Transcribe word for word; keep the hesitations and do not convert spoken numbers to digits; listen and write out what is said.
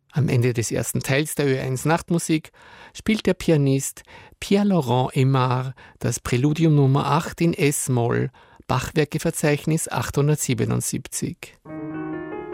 Am Ende des ersten Teils der Ö eins Nachtmusik spielt der Pianist Pierre-Laurent Aimard das Präludium Nummer acht in Es-Moll, Bachwerkeverzeichnis achthundertsiebenundsiebzig.